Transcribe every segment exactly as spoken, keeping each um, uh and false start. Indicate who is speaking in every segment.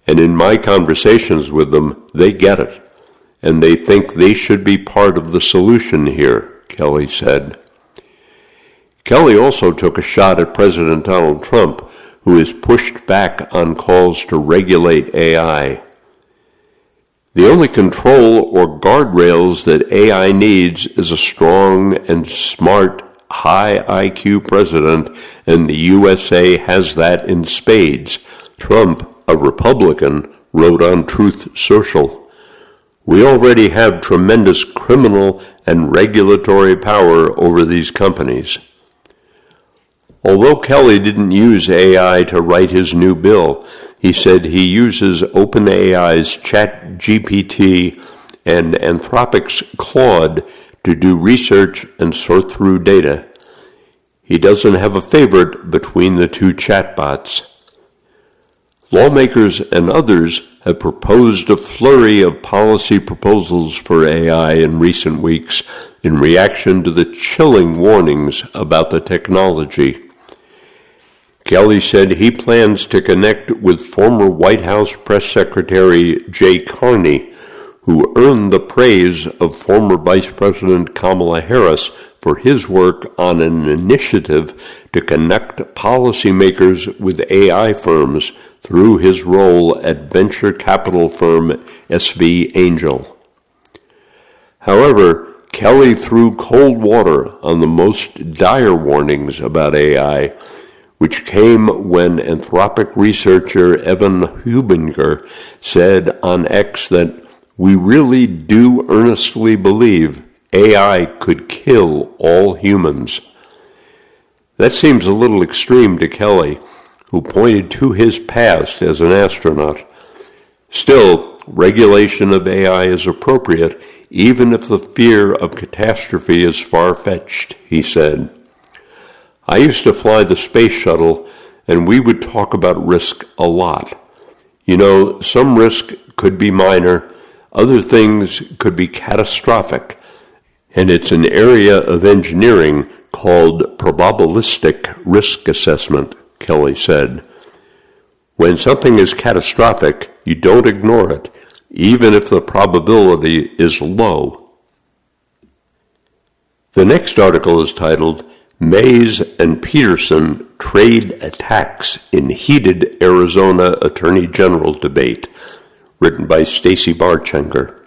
Speaker 1: And in my conversations with them, they get it, and they think they should be part of the solution here, Kelly said. Kelly also took a shot at President Donald Trump, who has pushed back on calls to regulate A I. The only control or guardrails that A I needs is a strong and smart, high I Q president, and the U S A has that in spades, Trump, a Republican, wrote on Truth Social. We already have tremendous criminal and regulatory power over these companies. Although Kelly didn't use A I to write his new bill, he said he uses OpenAI's ChatGPT and Anthropic's Claude to do research and sort through data. He doesn't have a favorite between the two chatbots. Lawmakers and others have proposed a flurry of policy proposals for A I in recent weeks in reaction to the chilling warnings about the technology. Kelly said he plans to connect with former White House Press Secretary Jay Carney, who earned the praise of former Vice President Kamala Harris for his work on an initiative to connect policymakers with A I firms through his role at venture capital firm S V Angel. However, Kelly threw cold water on the most dire warnings about A I, which came when Anthropic researcher Evan Hubinger said on X that we really do earnestly believe A I could kill all humans. That seems a little extreme to Kelly, who pointed to his past as an astronaut. Still, regulation of A I is appropriate, even if the fear of catastrophe is far-fetched, he said. I used to fly the space shuttle, and we would talk about risk a lot. You know, some risk could be minor, other things could be catastrophic, and it's an area of engineering called probabilistic risk assessment, Kelly said. When something is catastrophic, you don't ignore it, even if the probability is low. The next article is titled, Mays and Peterson Trade Attacks in Heated Arizona Attorney General Debate, written by Stacy Barchenger.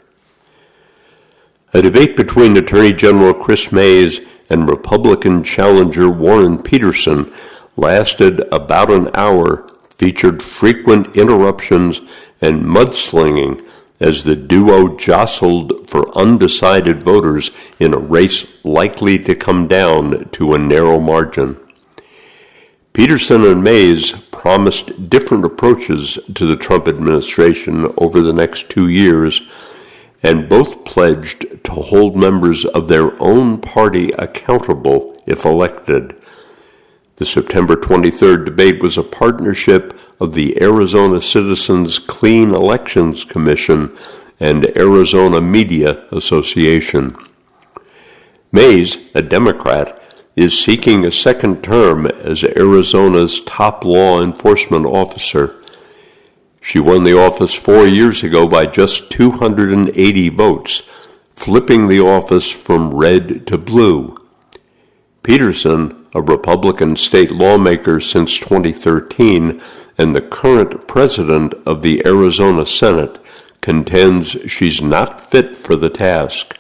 Speaker 1: A debate between Attorney General Chris Mays and Republican challenger Warren Peterson lasted about an hour, featured frequent interruptions and mudslinging as the duo jostled for undecided voters in a race likely to come down to a narrow margin. Peterson and Mays promised different approaches to the Trump administration over the next two years, and both pledged to hold members of their own party accountable if elected. The September twenty-third debate was a partnership of the Arizona Citizens Clean Elections Commission and Arizona Media Association. Mays, a Democrat, is seeking a second term as Arizona's top law enforcement officer. She won the office four years ago by just two hundred eighty votes, flipping the office from red to blue. Peterson, a Republican state lawmaker since twenty thirteen and the current president of the Arizona Senate, contends she's not fit for the task.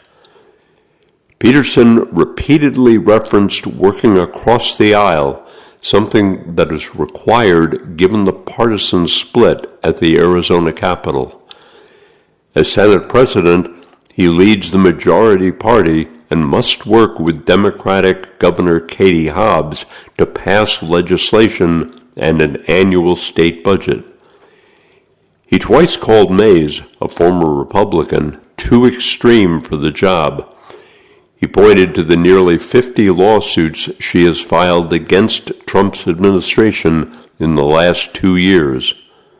Speaker 1: Peterson repeatedly referenced working across the aisle, something that is required given the partisan split at the Arizona Capitol. As Senate president, he leads the majority party and must work with Democratic Governor Katie Hobbs to pass legislation and an annual state budget. He twice called Mays, a former Republican, too extreme for the job. He pointed to the nearly fifty lawsuits she has filed against Trump's administration in the last two years.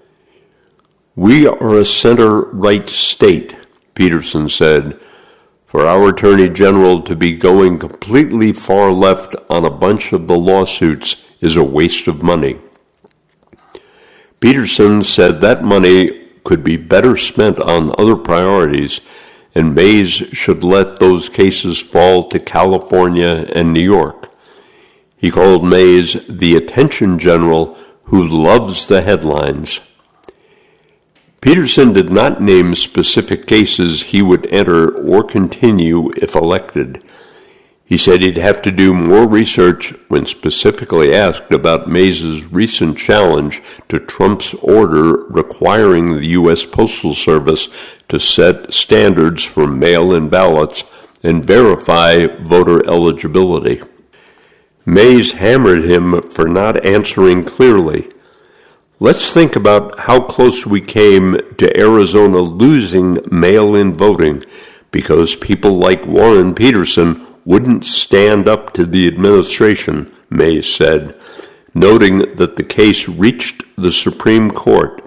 Speaker 1: We are a center-right state, Peterson said. For our Attorney General to be going completely far left on a bunch of the lawsuits is a waste of money. Peterson said that money could be better spent on other priorities, and Mays should let those cases fall to California and New York. He called Mays the attention general who loves the headlines. Peterson did not name specific cases he would enter or continue if elected. He said he'd have to do more research when specifically asked about Mays's recent challenge to Trump's order requiring the U S Postal Service to set standards for mail-in ballots and verify voter eligibility. Mays hammered him for not answering clearly. Let's think about how close we came to Arizona losing mail-in voting because people like Warren Peterson wouldn't stand up to the administration, Mays said, noting that the case reached the Supreme Court.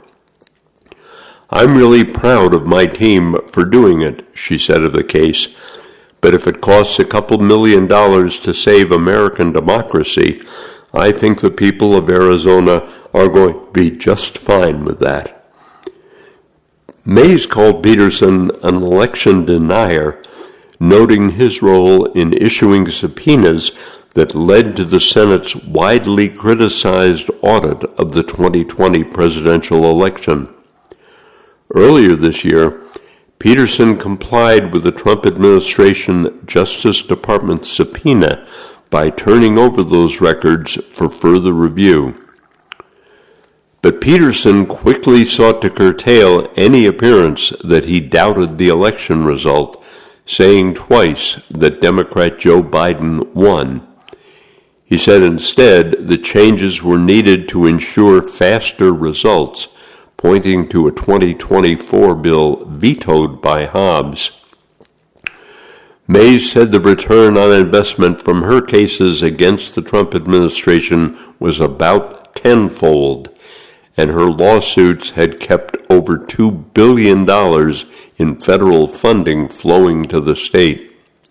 Speaker 1: I'm really proud of my team for doing it, she said of the case, but if it costs a couple million dollars to save American democracy, I think the people of Arizona are going to be just fine with that. Mays called Peterson an election denier, noting his role in issuing subpoenas that led to the Senate's widely criticized audit of the twenty twenty presidential election. Earlier this year, Peterson complied with the Trump administration Justice Department subpoena by turning over those records for further review. But Peterson quickly sought to curtail any appearance that he doubted the election result, saying twice that Democrat Joe Biden won. He said instead the changes were needed to ensure faster results, pointing to a twenty twenty-four bill vetoed by Hobbs. Mays said the return on investment from her cases against the Trump administration was about tenfold, and her lawsuits had kept over two billion dollars in federal funding flowing to the state.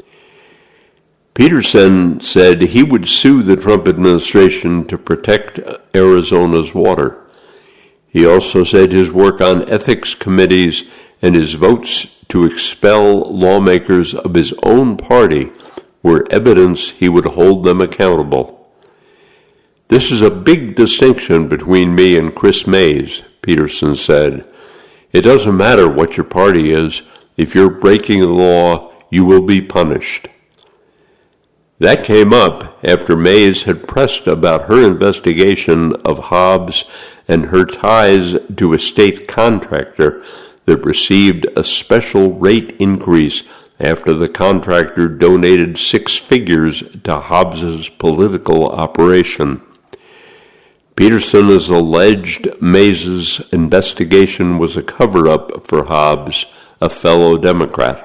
Speaker 1: Peterson said he would sue the Trump administration to protect Arizona's water. He also said his work on ethics committees and his votes to expel lawmakers of his own party were evidence he would hold them accountable. This is a big distinction between me and Chris Mays, Peterson said. It doesn't matter what your party is. If you're breaking the law, you will be punished. That came up after Mays had pressed about her investigation of Hobbs and her ties to a state contractor that received a special rate increase after the contractor donated six figures to Hobbs's political operation. Peterson has alleged Mays's investigation was a cover-up for Hobbs, a fellow Democrat.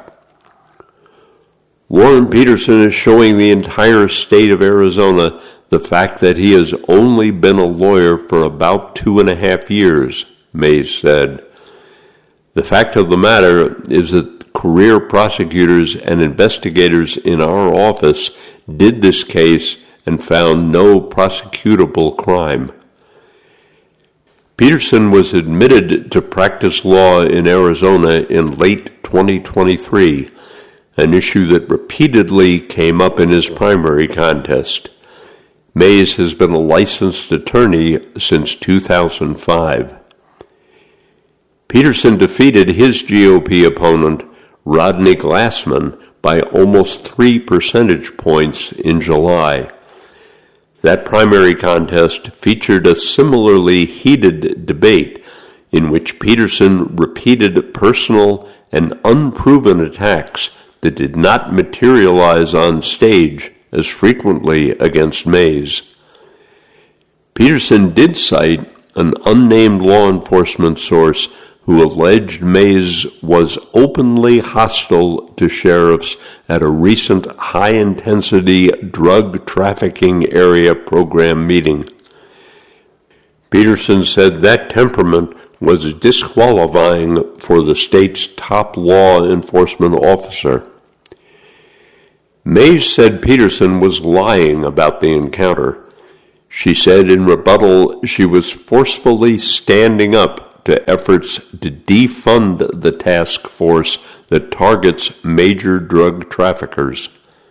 Speaker 1: Warren Peterson is showing the entire state of Arizona the fact that he has only been a lawyer for about two and a half years, Mays said. The fact of the matter is that career prosecutors and investigators in our office did this case and found no prosecutable crime. Peterson was admitted to practice law in Arizona in late twenty twenty-three, an issue that repeatedly came up in his primary contest. Mays has been a licensed attorney since two thousand five. Peterson defeated his G O P opponent, Rodney Glassman, by almost three percentage points in July. That primary contest featured a similarly heated debate in which Peterson repeated personal and unproven attacks that did not materialize on stage as frequently against Mays. Peterson did cite an unnamed law enforcement source who alleged Mays was openly hostile to sheriffs at a recent high-intensity drug trafficking area program meeting. Peterson said that temperament was disqualifying for the state's top law enforcement officer. Mays said Peterson was lying about the encounter. She said in rebuttal she was forcefully standing up to efforts to defund the task force that targets major drug traffickers.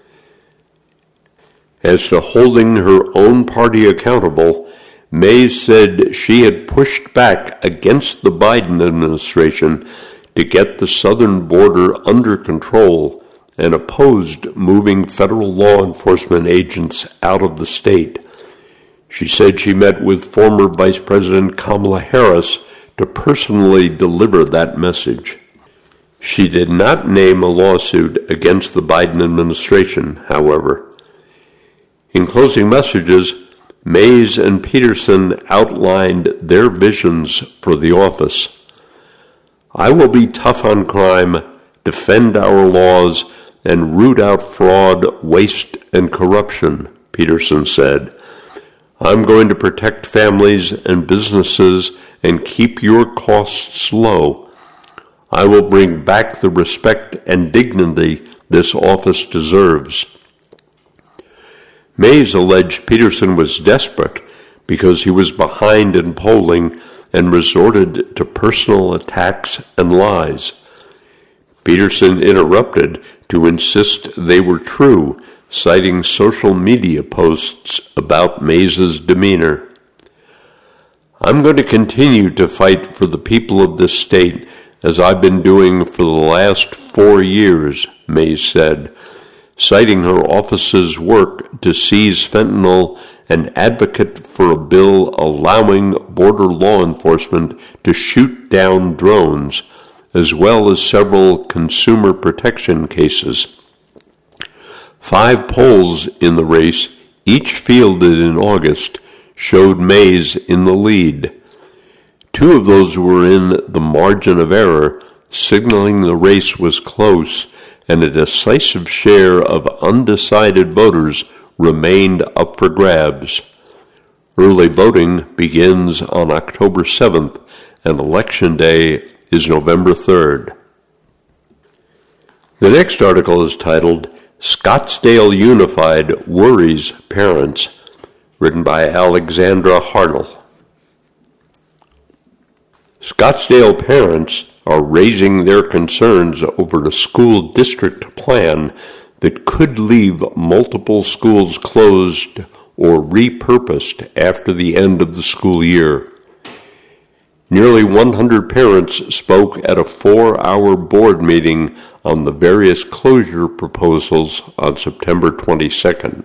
Speaker 1: As to holding her own party accountable, Mays said she had pushed back against the Biden administration to get the southern border under control and opposed moving federal law enforcement agents out of the state. She said she met with former Vice President Kamala Harris to personally deliver that message. She did not name a lawsuit against the Biden administration, however. In closing messages, Mays and Peterson outlined their visions for the office. "I will be tough on crime, defend our laws, and root out fraud, waste, and corruption," Peterson said. "I'm going to protect families and businesses and keep your costs low. I will bring back the respect and dignity this office deserves." Mays alleged Peterson was desperate because he was behind in polling and resorted to personal attacks and lies. Peterson interrupted to insist they were true, citing social media posts about Mays's demeanor. "I'm going to continue to fight for the people of this state as I've been doing for the last four years, Mays said, citing her office's work to seize fentanyl and advocate for a bill allowing border law enforcement to shoot down drones, as well as several consumer protection cases. Five polls in the race, each fielded in August, showed Mays in the lead. Two of those were in the margin of error, signaling the race was close, and a decisive share of undecided voters remained up for grabs. Early voting begins on October seventh, and Election Day is November third. The next article is titled, Scottsdale Unified Worries Parents, written by Alexandra Hartle. Scottsdale parents are raising their concerns over a school district plan that could leave multiple schools closed or repurposed after the end of the school year. Nearly one hundred parents spoke at a four-hour board meeting on the various closure proposals on September twenty-second.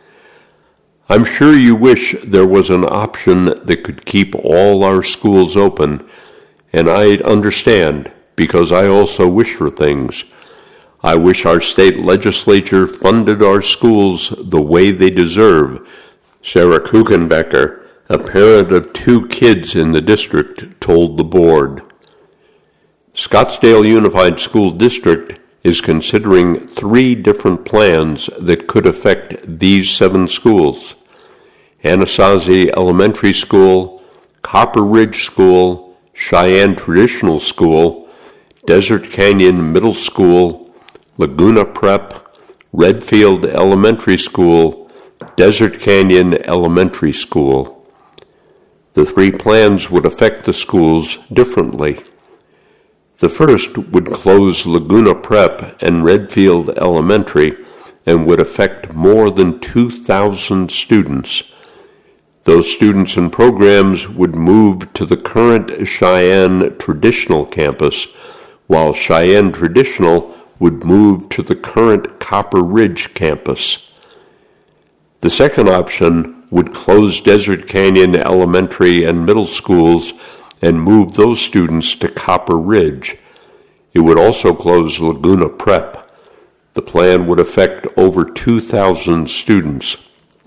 Speaker 1: I'm sure you wish there was an option that could keep all our schools open, and I understand, because I also wish for things. I wish our state legislature funded our schools the way they deserve, Sarah Kuchenbecker, a parent of two kids in the district, told the board. Scottsdale Unified School District is considering three different plans that could affect these seven schools: Anasazi Elementary School, Copper Ridge School, Cheyenne Traditional School, Desert Canyon Middle School, Laguna Prep, Redfield Elementary School, Desert Canyon Elementary School. The three plans would affect the schools differently. The first would close Laguna Prep and Redfield Elementary and would affect more than two thousand students. Those students and programs would move to the current Cheyenne Traditional campus, while Cheyenne Traditional would move to the current Copper Ridge campus. The second option would close Desert Canyon Elementary and Middle Schools and move those students to Copper Ridge. It would also close Laguna Prep. The plan would affect over two thousand students.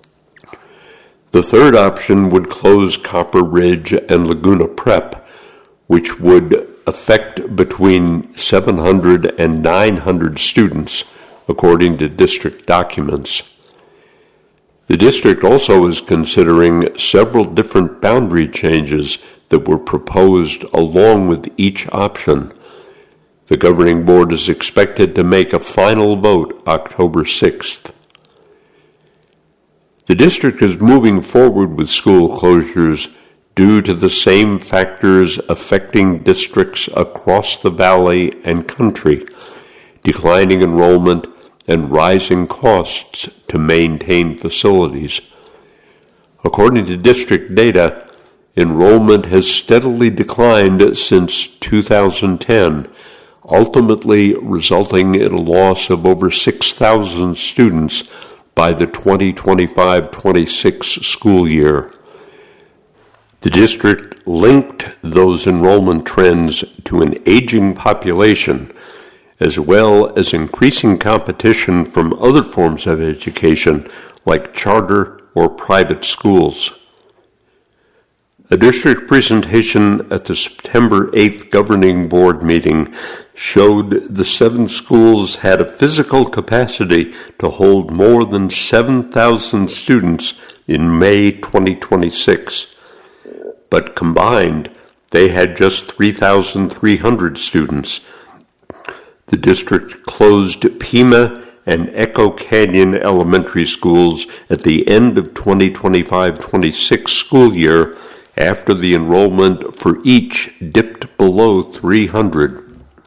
Speaker 1: The third option would close Copper Ridge and Laguna Prep, which would affect between seven hundred and nine hundred students, according to district documents. The district also is considering several different boundary changes that were proposed along with each option. The governing board is expected to make a final vote October sixth. The district is moving forward with school closures due to the same factors affecting districts across the valley and country: declining enrollment and rising costs to maintain facilities. According to district data, enrollment has steadily declined since two thousand ten, ultimately resulting in a loss of over six thousand students by the twenty twenty-five twenty-six school year. The district linked those enrollment trends to an aging population, as well as increasing competition from other forms of education like charter or private schools. A district presentation at the September eighth Governing Board meeting showed the seven schools had a physical capacity to hold more than seven thousand students in May twenty twenty-six, but combined they had just three thousand three hundred students. The district closed Pima and Echo Canyon elementary schools at the end of twenty twenty-five twenty-six school year after the enrollment for each dipped below three hundred.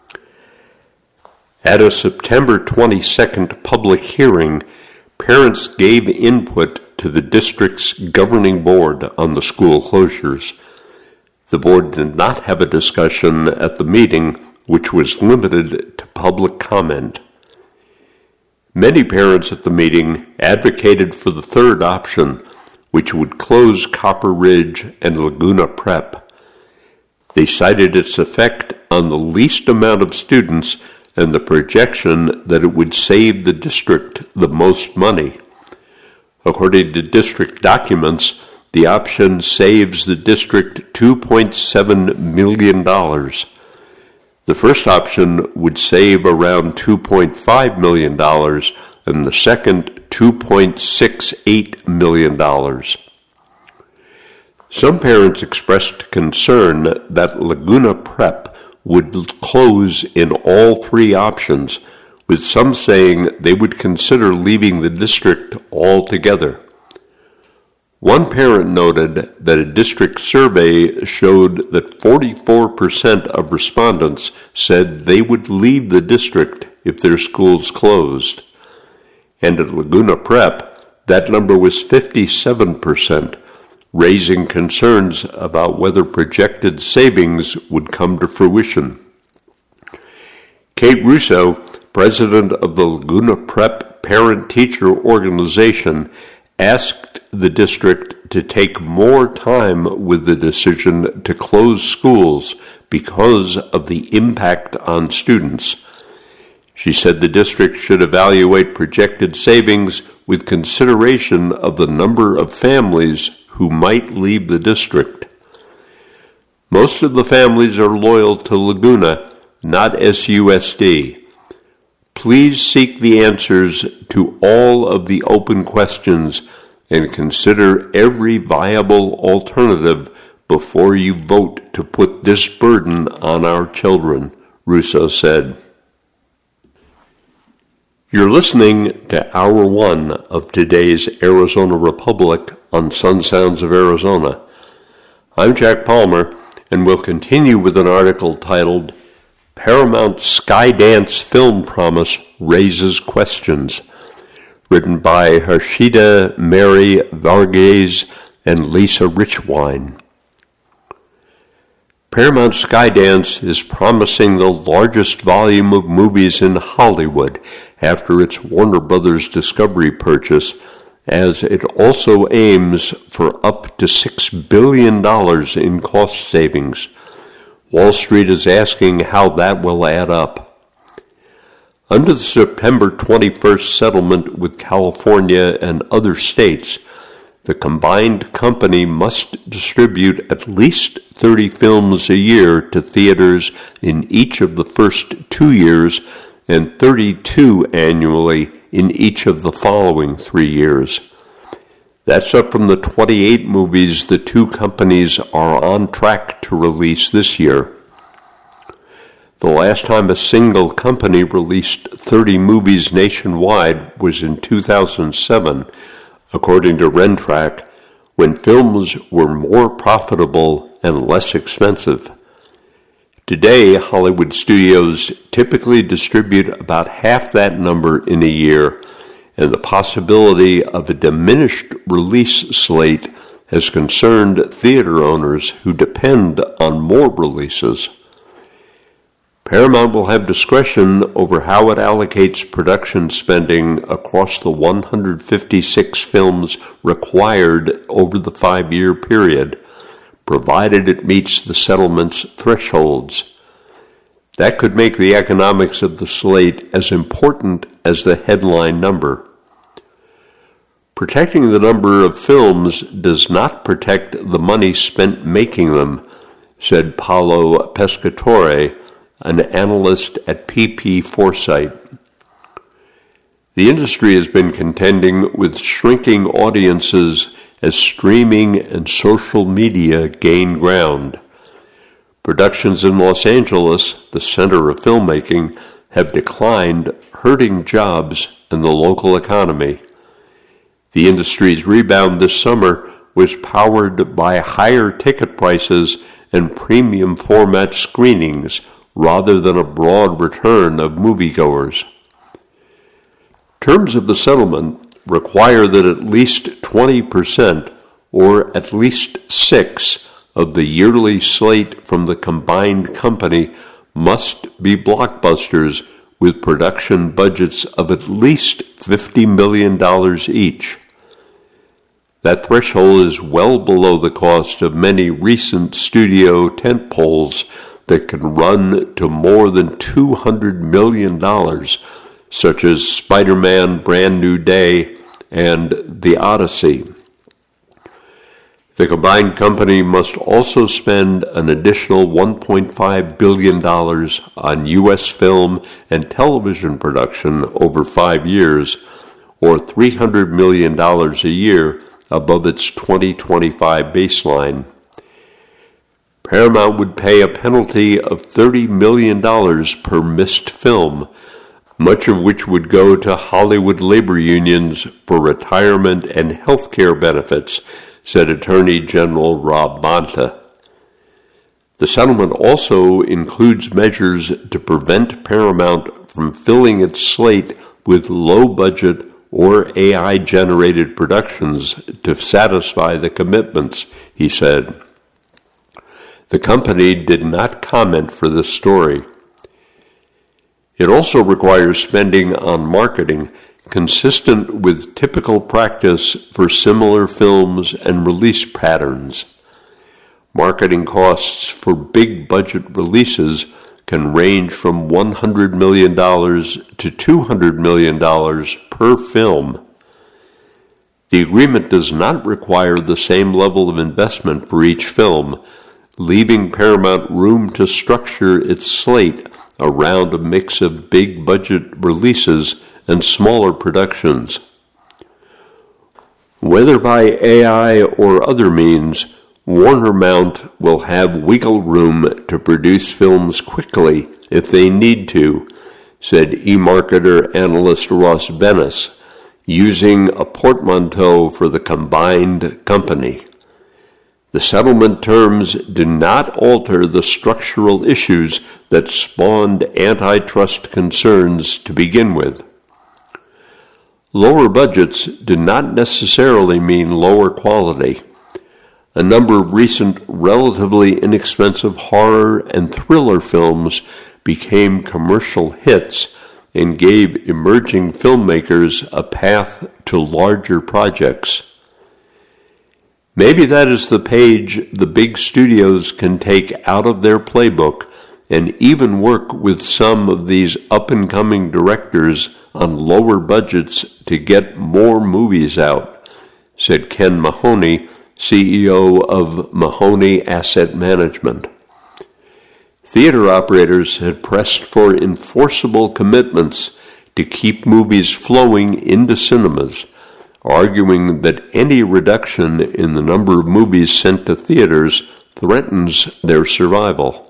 Speaker 1: At a September twenty-second public hearing, parents gave input to the district's governing board on the school closures. The board did not have a discussion at the meeting, which was limited to public comment. Many parents at the meeting advocated for the third option, which would close Copper Ridge and Laguna Prep. They cited its effect on the least amount of students and the projection that it would save the district the most money. According to district documents, the option saves the district two point seven million dollars. The first option would save around two point five million dollars, and the second two point six eight million dollars. Some parents expressed concern that Laguna Prep would close in all three options, with some saying they would consider leaving the district altogether. One parent noted that a district survey showed that forty-four percent of respondents said they would leave the district if their schools closed. And at Laguna Prep, that number was fifty-seven percent, raising concerns about whether projected savings would come to fruition. Kate Russo, president of the Laguna Prep Parent-Teacher Organization, asked the district to take more time with the decision to close schools because of the impact on students. She said the district should evaluate projected savings with consideration of the number of families who might leave the district. Most of the families are loyal to Laguna, not S U S D. Please seek the answers to all of the open questions and consider every viable alternative before you vote to put this burden on our children, Russo said. You're listening to Hour One of today's Arizona Republic on Sun Sounds of Arizona. I'm Jack Palmer, and we'll continue with an article titled Paramount Skydance Film Promise Raises Questions, written by Harshita Mary Varghese and Lisa Richwine. Paramount Skydance is promising the largest volume of movies in Hollywood after its Warner Brothers Discovery purchase, as it also aims for up to six billion dollars in cost savings. Wall Street is asking how that will add up. Under the September twenty-first settlement with California and other states, the combined company must distribute at least thirty films a year to theaters in each of the first two years and thirty-two annually in each of the following three years. That's up from the twenty-eight movies the two companies are on track to release this year. The last time a single company released thirty movies nationwide was in two thousand seven, according to Rentrack, when films were more profitable and less expensive. Today, Hollywood studios typically distribute about half that number in a year, and the possibility of a diminished release slate has concerned theater owners who depend on more releases. Paramount will have discretion over how it allocates production spending across the one hundred fifty-six films required over the five-year period, provided it meets the settlement's thresholds. That could make the economics of the slate as important as the headline number. Protecting the number of films does not protect the money spent making them, said Paolo Pescatore, an analyst at P P Foresight. The industry has been contending with shrinking audiences as streaming and social media gain ground. Productions in Los Angeles, the center of filmmaking, have declined, hurting jobs and the local economy. The industry's rebound this summer was powered by higher ticket prices and premium format screenings rather than a broad return of moviegoers. Terms of the settlement require that at least twenty percent, or at least six, of the yearly slate from the combined company must be blockbusters with production budgets of at least fifty million dollars each. That threshold is well below the cost of many recent studio tentpoles that can run to more than two hundred million dollars, such as Spider-Man Brand New Day and The Odyssey. The combined company must also spend an additional one point five billion dollars on U S film and television production over five years, or three hundred million dollars a year above its twenty twenty-five baseline. Paramount would pay a penalty of thirty million dollars per missed film, much of which would go to Hollywood labor unions for retirement and health care benefits, said Attorney General Rob Bonta. The settlement also includes measures to prevent Paramount from filling its slate with low-budget or A I-generated productions to satisfy the commitments, he said. The company did not comment for this story. It also requires spending on marketing consistent with typical practice for similar films and release patterns. Marketing costs for big-budget releases can range from one hundred million dollars to two hundred million dollars per film. The agreement does not require the same level of investment for each film, leaving Paramount room to structure its slate around a mix of big-budget releases and smaller productions. Whether by A I or other means, Warner Mount will have wiggle room to produce films quickly if they need to, said eMarketer analyst Ross Bennis, using a portmanteau for the combined company. The settlement terms do not alter the structural issues that spawned antitrust concerns to begin with. Lower budgets do not necessarily mean lower quality. A number of recent relatively inexpensive horror and thriller films became commercial hits and gave emerging filmmakers a path to larger projects. Maybe that is the page the big studios can take out of their playbook and even work with some of these up-and-coming directors on lower budgets to get more movies out, said Ken Mahoney, C E O of Mahoney Asset Management. Theater operators had pressed for enforceable commitments to keep movies flowing into cinemas, arguing that any reduction in the number of movies sent to theaters threatens their survival.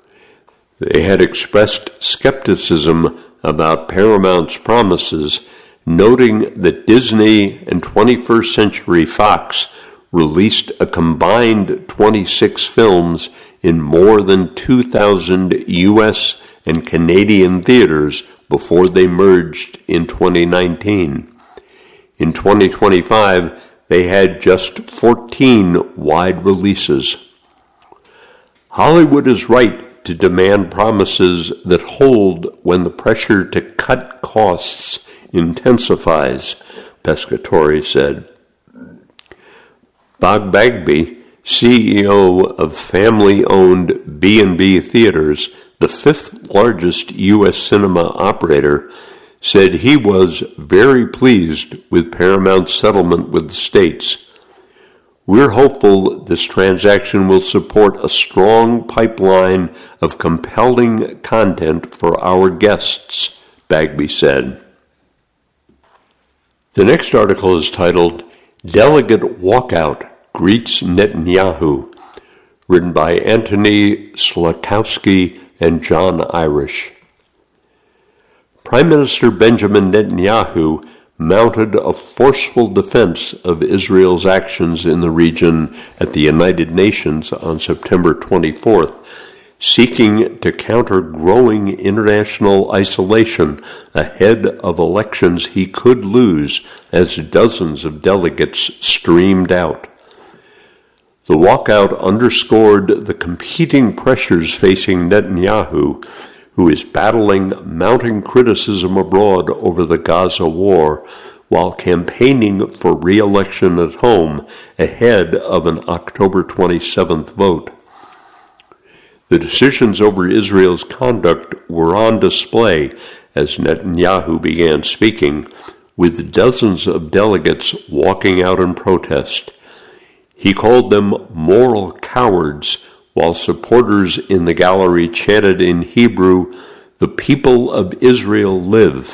Speaker 1: They had expressed skepticism about Paramount's promises noting that Disney and twenty-first Century Fox released a combined twenty-six films in more than two thousand U S and Canadian theaters before they merged in twenty nineteen. In twenty twenty-five, they had just fourteen wide releases. Hollywood is right to demand promises that hold when the pressure to cut costs intensifies, Pescatore said. Bob Bagby, C E O of family-owned B and B Theaters, the fifth largest U S cinema operator, said he was very pleased with Paramount's settlement with the states. We're hopeful this transaction will support a strong pipeline of compelling content for our guests, Bagby said. The next article is titled, Delegate Walkout Greets Netanyahu, written by Anthony Slakowski and John Irish. Prime Minister Benjamin Netanyahu mounted a forceful defense of Israel's actions in the region at the United Nations on September twenty-fourth, seeking to counter growing international isolation ahead of elections he could lose as dozens of delegates streamed out. The walkout underscored the competing pressures facing Netanyahu, who is battling mounting criticism abroad over the Gaza war while campaigning for re-election at home ahead of an October twenty-seventh vote. The decisions over Israel's conduct were on display as Netanyahu began speaking, with dozens of delegates walking out in protest. He called them moral cowards, while supporters in the gallery chanted in Hebrew, "The people of Israel live."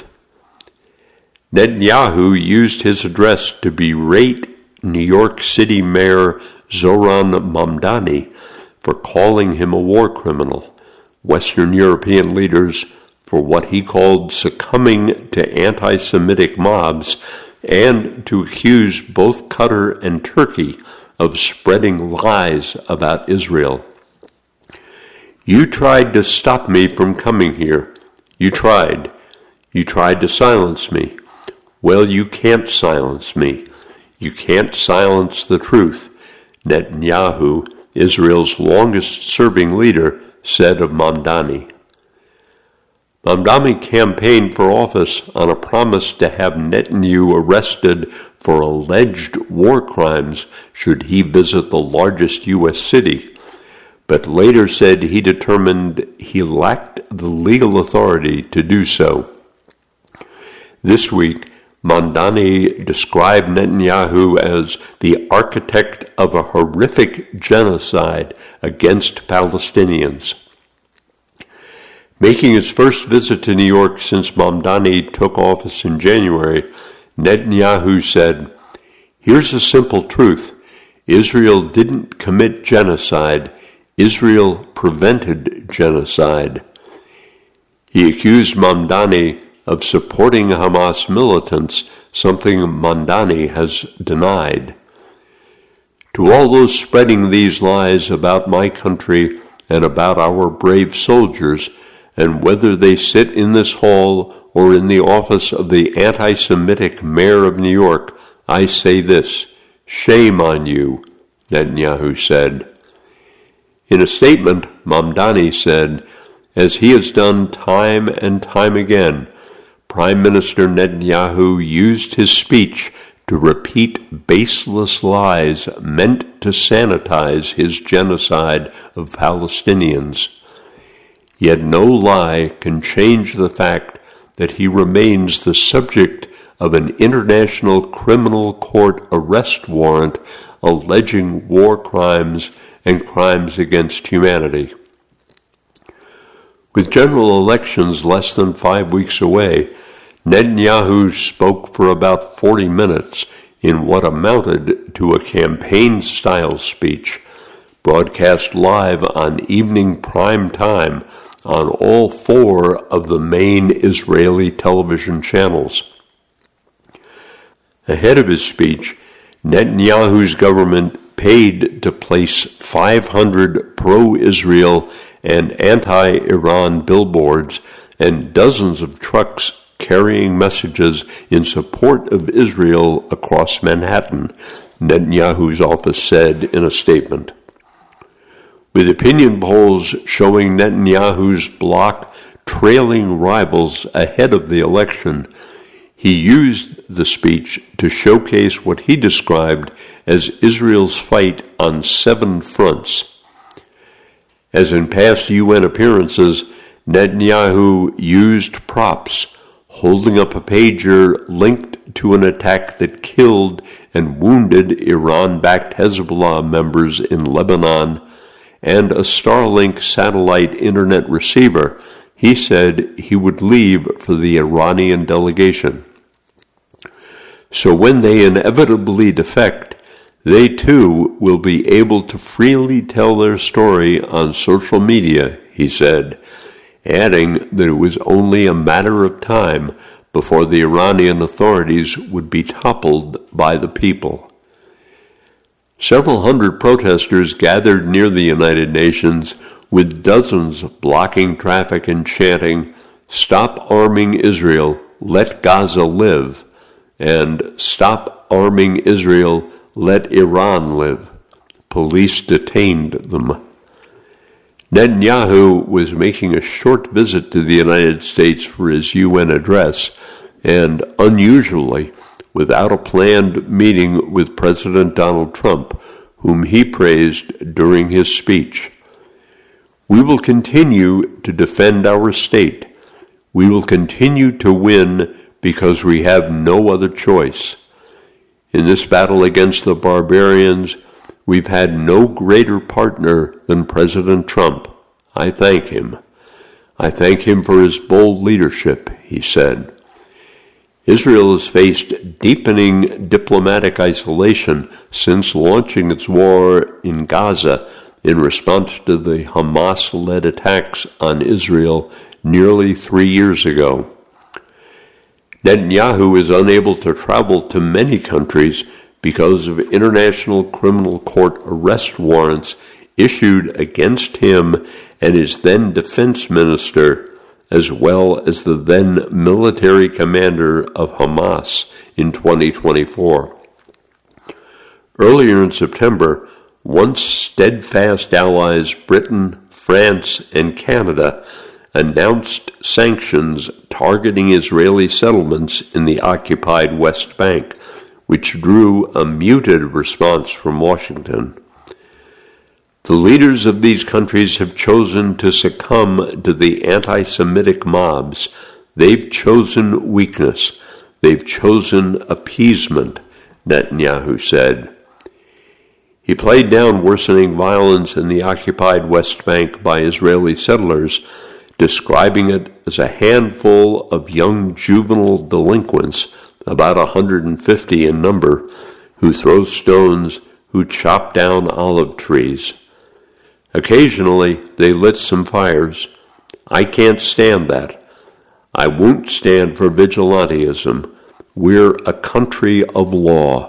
Speaker 1: Netanyahu used his address to berate New York City Mayor Zohran Mamdani for calling him a war criminal, Western European leaders for what he called succumbing to anti-Semitic mobs, and to accuse both Qatar and Turkey of spreading lies about Israel. You tried to stop me from coming here. You tried. You tried to silence me. Well, you can't silence me. You can't silence the truth, Netanyahu, Israel's longest-serving leader, said of Mamdani. Mamdani campaigned for office on a promise to have Netanyahu arrested for alleged war crimes should he visit the largest U S city, but later said he determined he lacked the legal authority to do so. This week, Mamdani described Netanyahu as the architect of a horrific genocide against Palestinians. Making his first visit to New York since Mamdani took office in January, Netanyahu said, "Here's a simple truth. Israel didn't commit genocide. Israel prevented genocide." He accused Mamdani of supporting Hamas militants, something Mamdani has denied. To all those spreading these lies about my country and about our brave soldiers, and whether they sit in this hall or in the office of the anti-Semitic mayor of New York, I say this, shame on you, Netanyahu said. In a statement, Mamdani said, as he has done time and time again, Prime Minister Netanyahu used his speech to repeat baseless lies meant to sanitize his genocide of Palestinians. Yet no lie can change the fact that he remains the subject of an international criminal court arrest warrant alleging war crimes and crimes against humanity. With general elections less than five weeks away, Netanyahu spoke for about forty minutes in what amounted to a campaign-style speech, broadcast live on evening prime time on all four of the main Israeli television channels. Ahead of his speech, Netanyahu's government paid to place five hundred pro-Israel and anti-Iran billboards and dozens of trucks carrying messages in support of Israel across Manhattan, Netanyahu's office said in a statement. With opinion polls showing Netanyahu's bloc trailing rivals ahead of the election, he used the speech to showcase what he described as Israel's fight on seven fronts. As in past U N appearances, Netanyahu used props, holding up a pager linked to an attack that killed and wounded Iran-backed Hezbollah members in Lebanon, and a Starlink satellite internet receiver he said he would leave for the Iranian delegation. So when they inevitably defect, they too will be able to freely tell their story on social media, he said, adding that it was only a matter of time before the Iranian authorities would be toppled by the people. Several hundred protesters gathered near the United Nations, with dozens blocking traffic and chanting, "Stop arming Israel, let Gaza live," and "Stop arming Israel, let Iran live." Police detained them. Netanyahu was making a short visit to the United States for his U N address, and unusually, without a planned meeting with President Donald Trump, whom he praised during his speech. "We will continue to defend our state. We will continue to win because we have no other choice. In this battle against the barbarians, we've had no greater partner than President Trump. I thank him. I thank him for his bold leadership," he said. Israel has faced deepening diplomatic isolation since launching its war in Gaza in response to the Hamas-led attacks on Israel nearly three years ago. Netanyahu is unable to travel to many countries because of International Criminal Court arrest warrants issued against him and his then defense minister, as well as the then military commander of Hamas in twenty twenty-four. Earlier in September, once steadfast allies Britain, France, and Canada announced sanctions targeting Israeli settlements in the occupied West Bank, which drew a muted response from Washington. The leaders of these countries have chosen to succumb to the anti-Semitic mobs. They've chosen weakness. They've chosen appeasement, Netanyahu said. He played down worsening violence in the occupied West Bank by Israeli settlers, describing it as a handful of young juvenile delinquents, about one hundred fifty in number, who throw stones, who chop down olive trees. Occasionally, they lit some fires. I can't stand that. I won't stand for vigilantism. We're a country of law.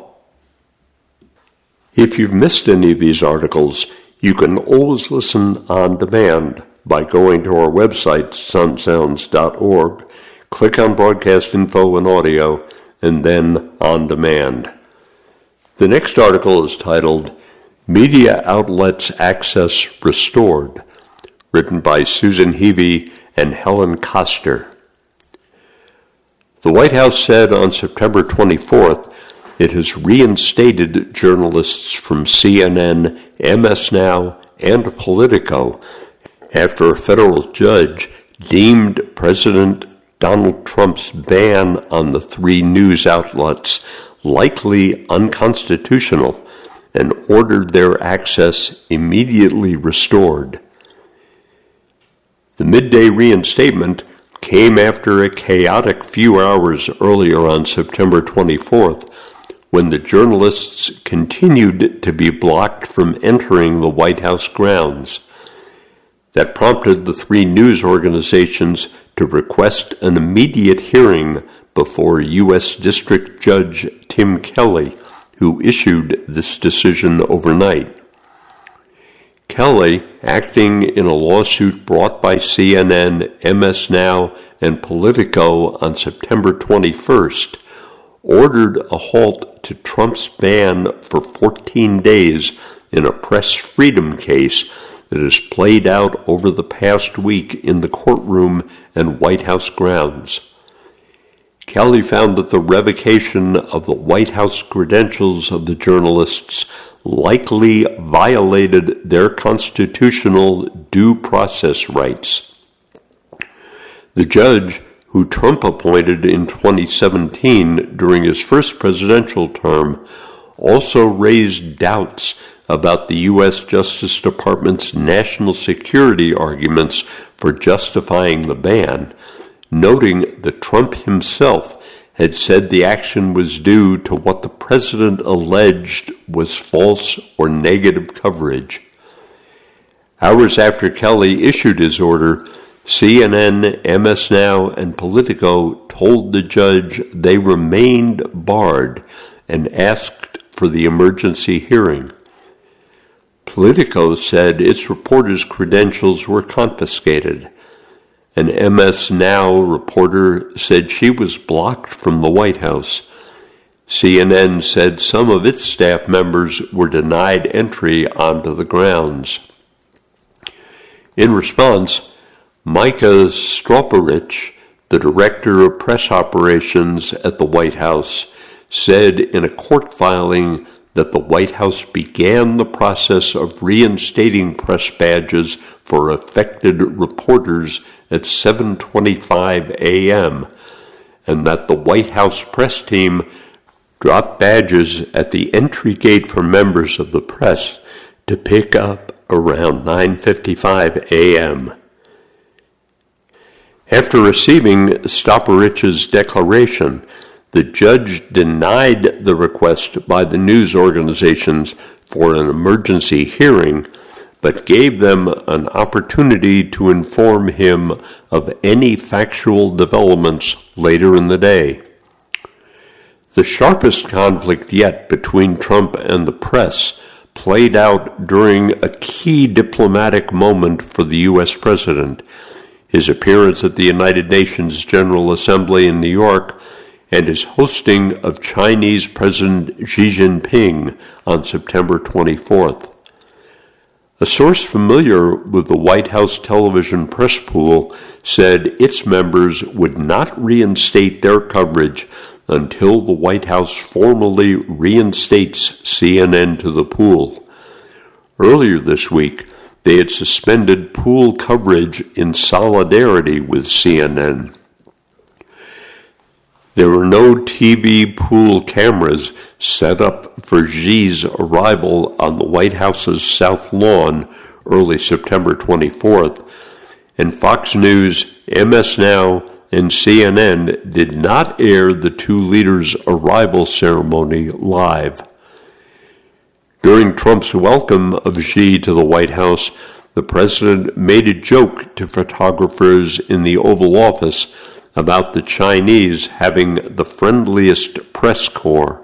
Speaker 1: If you've missed any of these articles, you can always listen on demand by going to our website, sun sounds dot org, click on Broadcast Info and Audio, and then On Demand. The next article is titled, Media Outlets Access Restored, written by Susan Heavey and Helen Koster. The White House said on September twenty-fourth it has reinstated journalists from C N N, M S Now, and Politico after a federal judge deemed President Donald Trump's ban on the three news outlets likely unconstitutional and ordered their access immediately restored. The midday reinstatement came after a chaotic few hours earlier on September twenty-fourth, when the journalists continued to be blocked from entering the White House grounds. that prompted the three news organizations to request an immediate hearing before U S District Judge Tim Kelly, who issued this decision overnight. Kelly, acting in a lawsuit brought by C N N, M S Now, and Politico on September twenty-first, ordered a halt to Trump's ban for fourteen days in a press freedom case that has played out over the past week in the courtroom and White House grounds. Kelly found that the revocation of the White House credentials of the journalists likely violated their constitutional due process rights. The judge, who Trump appointed in twenty seventeen during his first presidential term, also raised doubts about the U S Justice Department's national security arguments for justifying the ban, noting that Trump himself had said the action was due to what the president alleged was false or negative coverage. Hours after Kelly issued his order, C N N, M S Now, and Politico told the judge they remained barred and asked for the emergency hearing. Politico said its reporters' credentials were confiscated. An M S Now reporter said she was blocked from the White House. C N N said some of its staff members were denied entry onto the grounds. In response, Micah Stropowicz, the director of press operations at the White House, said in a court filing that the White House began the process of reinstating press badges for affected reporters at seven twenty-five a.m., and that the White House press team dropped badges at the entry gate for members of the press to pick up around nine fifty-five a.m. After receiving Stopowicz's declaration, the judge denied the request by the news organizations for an emergency hearing, but gave them an opportunity to inform him of any factual developments later in the day. The sharpest conflict yet between Trump and the press played out during a key diplomatic moment for the U S president, his appearance at the United Nations General Assembly in New York, and his hosting of Chinese President Xi Jinping on September twenty-fourth. A source familiar with the White House television press pool said its members would not reinstate their coverage until the White House formally reinstates C N N to the pool. Earlier this week, they had suspended pool coverage in solidarity with C N N. There were no T V pool cameras set up for Xi's arrival on the White House's South Lawn early September twenty-fourth, and Fox News, M S Now, and C N N did not air the two leaders' arrival ceremony live. During Trump's welcome of Xi to the White House, the president made a joke to photographers in the Oval Office about the Chinese having the friendliest press corps.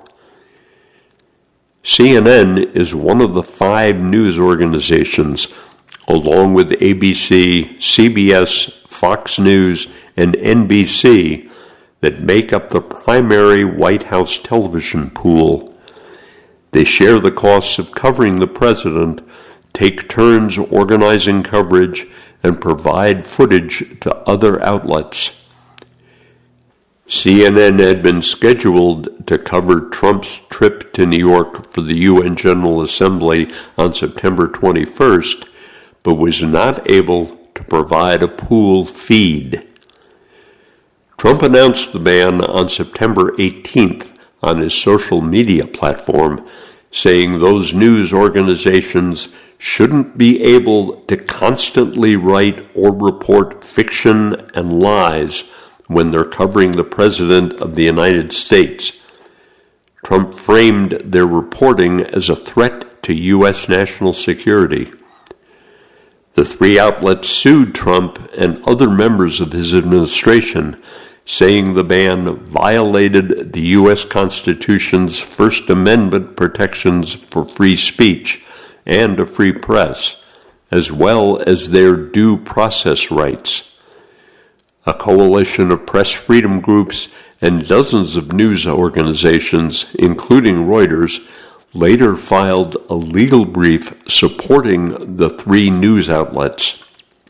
Speaker 1: C N N is one of the five news organizations, along with A B C, C B S, Fox News, and N B C, that make up the primary White House television pool. They share the costs of covering the president, take turns organizing coverage, and provide footage to other outlets. C N N had been scheduled to cover Trump's trip to New York for the U N General Assembly on September twenty-first, but was not able to provide a pool feed. Trump announced the ban on September eighteenth on his social media platform, saying those news organizations shouldn't be able to constantly write or report fiction and lies when they're covering the President of the United States. Trump framed their reporting as a threat to U S national security. The three outlets sued Trump and other members of his administration, saying the ban violated the U S Constitution's First Amendment protections for free speech and a free press, as well as their due process rights. A coalition of press freedom groups and dozens of news organizations, including Reuters, later filed a legal brief supporting the three news outlets.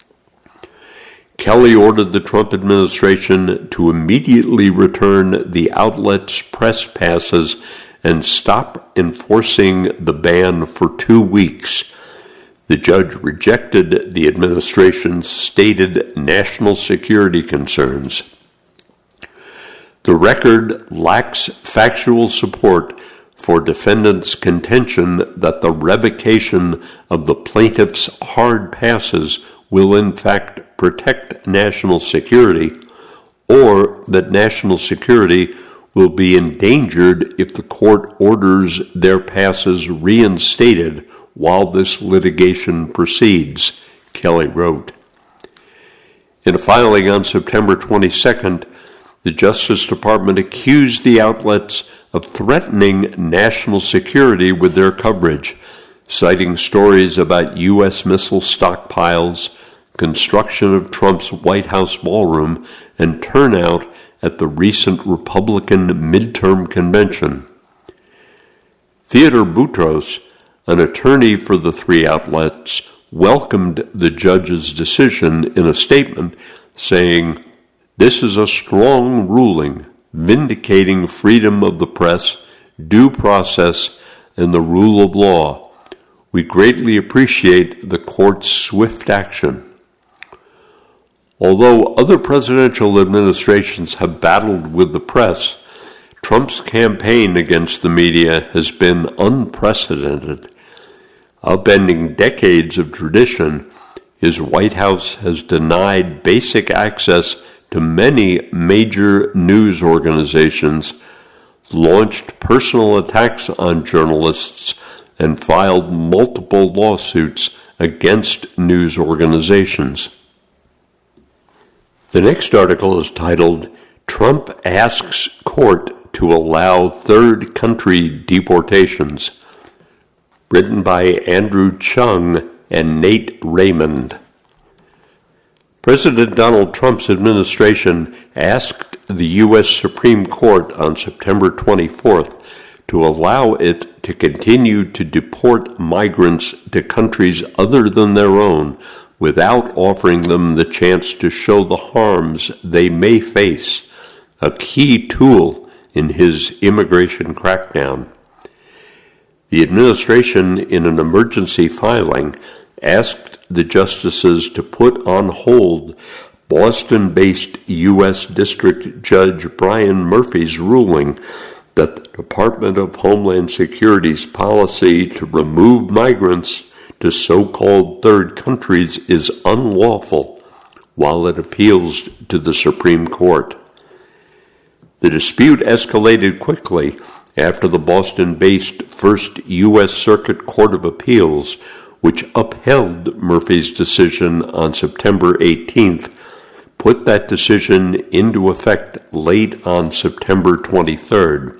Speaker 1: Kelly ordered the Trump administration to immediately return the outlets' press passes and stop enforcing the ban for two weeks. The judge rejected the administration's stated national security concerns. The record lacks factual support for defendants' contention that the revocation of the plaintiff's hard passes will in fact protect national security, or that national security will be endangered if the court orders their passes reinstated while this litigation proceeds, Kelly wrote. In a filing on September twenty-second, the Justice Department accused the outlets of threatening national security with their coverage, citing stories about U S missile stockpiles, construction of Trump's White House ballroom, and turnout at the recent Republican midterm convention. Theodore Boutros, an attorney for the three outlets, welcomed the judge's decision in a statement, saying, "This is a strong ruling, vindicating freedom of the press, due process, and the rule of law. We greatly appreciate the court's swift action." Although other presidential administrations have battled with the press, Trump's campaign against the media has been unprecedented. Upending decades of tradition, his White House has denied basic access to many major news organizations, launched personal attacks on journalists, and filed multiple lawsuits against news organizations. The next article is titled, "Trump Asks Court to Allow Third Country Deportations," written by Andrew Chung and Nate Raymond. President Donald Trump's administration asked the U S Supreme Court on September twenty-fourth to allow it to continue to deport migrants to countries other than their own without offering them the chance to show the harms they may face, a key tool in his immigration crackdown. The administration, in an emergency filing, asked the justices to put on hold Boston-based U S District Judge Brian Murphy's ruling that the Department of Homeland Security's policy to remove migrants to so-called third countries is unlawful while it appeals to the Supreme Court. The dispute escalated quickly after the Boston-based First U S Circuit Court of Appeals, which upheld Murphy's decision on September eighteenth, put that decision into effect late on September twenty-third.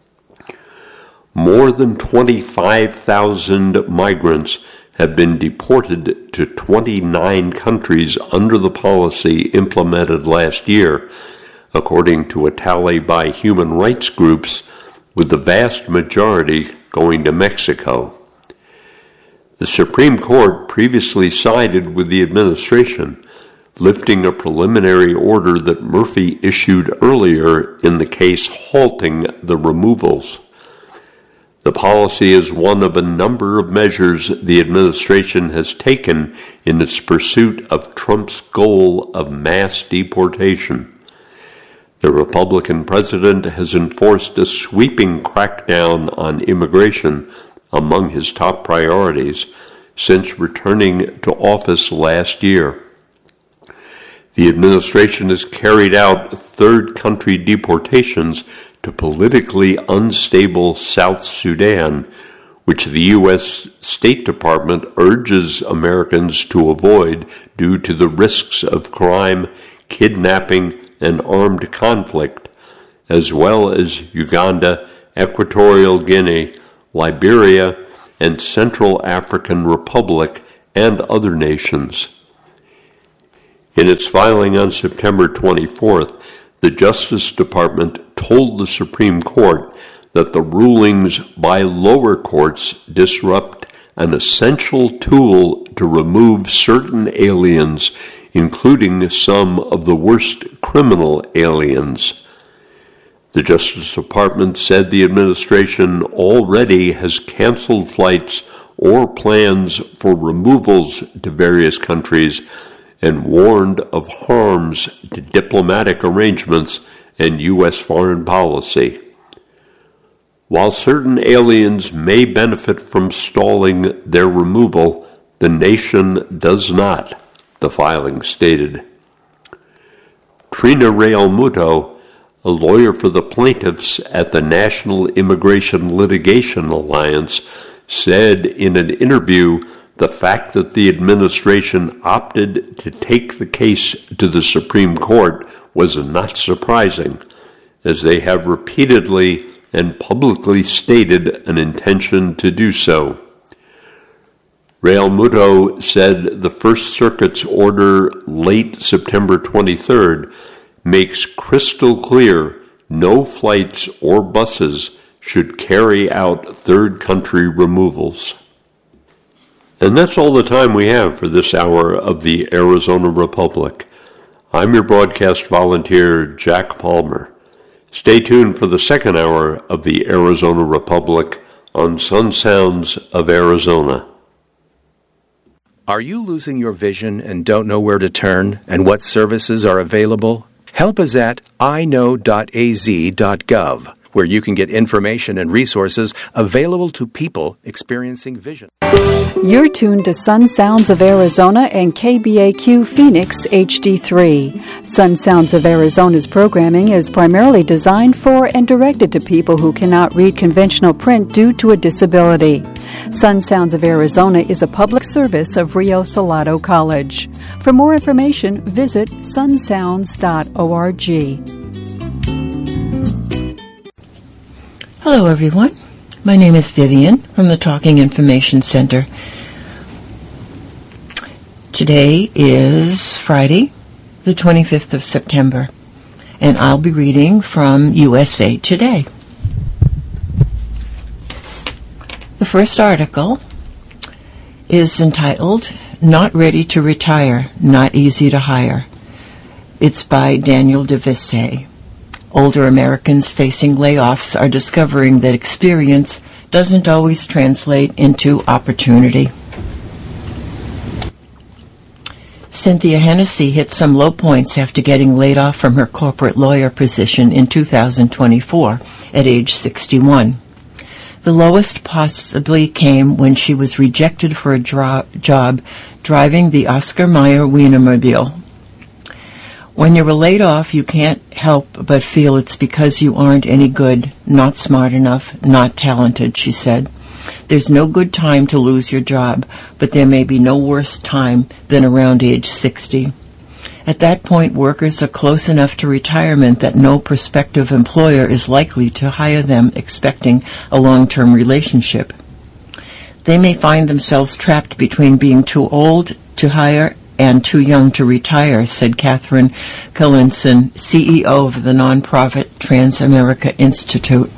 Speaker 1: More than twenty-five thousand migrants have been deported to twenty-nine countries under the policy implemented last year, according to a tally by human rights groups, with the vast majority going to Mexico. The Supreme Court previously sided with the administration, lifting a preliminary order that Murphy issued earlier in the case halting the removals. The policy is one of a number of measures the administration has taken in its pursuit of Trump's goal of mass deportation. The Republican president has enforced a sweeping crackdown on immigration among his top priorities since returning to office last year. The administration has carried out third country deportations to politically unstable South Sudan, which the U S State Department urges Americans to avoid due to the risks of crime, kidnapping, and armed conflict, as well as Uganda, Equatorial Guinea, Liberia, and Central African Republic, and other nations. In its filing on September twenty-fourth, the Justice Department told the Supreme Court that the rulings by lower courts disrupt an essential tool to remove certain aliens, including some of the worst criminal aliens. The Justice Department said the administration already has canceled flights or plans for removals to various countries and warned of harms to diplomatic arrangements and U S foreign policy. While certain aliens may benefit from stalling their removal, the nation does not, the filing stated. Trina Realmuto, a lawyer for the plaintiffs at the National Immigration Litigation Alliance, said in an interview the fact that the administration opted to take the case to the Supreme Court was not surprising, as they have repeatedly and publicly stated an intention to do so. Realmuto said the First Circuit's order late September twenty-third makes crystal clear no flights or buses should carry out third country removals. And that's all the time we have for this hour of the Arizona Republic. I'm your broadcast volunteer, Jack Palmer. Stay tuned for the second hour of the Arizona Republic on Sun Sounds of Arizona.
Speaker 2: Are you losing your vision and don't know where to turn and what services are available? Help is at i know dot a z dot gov, where you can get information and resources available to people experiencing vision.
Speaker 3: You're tuned to Sun Sounds of Arizona and K B A Q Phoenix H D three. Sun Sounds of Arizona's programming is primarily designed for and directed to people who cannot read conventional print due to a disability. Sun Sounds of Arizona is a public service of Rio Salado College. For more information, visit sun sounds dot org.
Speaker 4: Hello, everyone. My name is Vivian from the Talking Information Center. Today is Friday, the twenty-fifth of September, and I'll be reading from U S A Today. The first article is entitled, Not Ready to Retire, Not Easy to Hire. It's by Daniel DeVisse. Older Americans facing layoffs are discovering that experience doesn't always translate into opportunity. Cynthia Hennessy hit some low points after getting laid off from her corporate lawyer position in two thousand twenty-four at age sixty-one. The lowest possibly came when she was rejected for a dro- job driving the Oscar Mayer Wienermobile. When you were laid off, you can't help but feel it's because you aren't any good, not smart enough, not talented, she said. There's no good time to lose your job, but there may be no worse time than around age sixty. At that point, workers are close enough to retirement that no prospective employer is likely to hire them expecting a long-term relationship. They may find themselves trapped between being too old to hire and too young to retire, said Catherine Collinson, C E O of the nonprofit Transamerica Institute.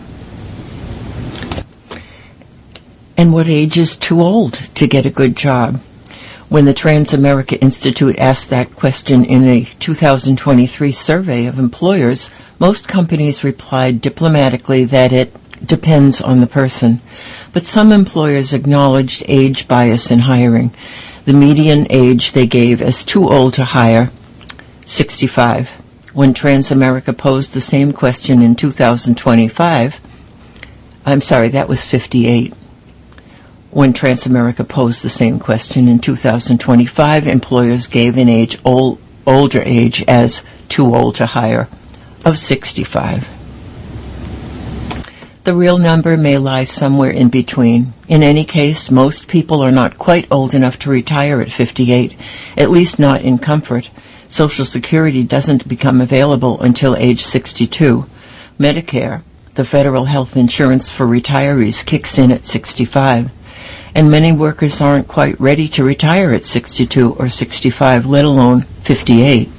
Speaker 4: And what age is too old to get a good job? When the Transamerica Institute asked that question in a two thousand twenty-three survey of employers, most companies replied diplomatically that it depends on the person. But some employers acknowledged age bias in hiring. The median age they gave as too old to hire, sixty-five. When Transamerica posed the same question in two thousand twenty-five, I'm sorry, that was fifty-eight. When Transamerica posed the same question in two thousand twenty-five, employers gave an age old, older age as too old to hire of sixty-five. The real number may lie somewhere in between. In any case, most people are not quite old enough to retire at fifty-eight, at least not in comfort. Social Security doesn't become available until age sixty-two. Medicare, the federal health insurance for retirees, kicks in at sixty-five. And many workers aren't quite ready to retire at sixty-two or sixty-five, let alone fifty-eight.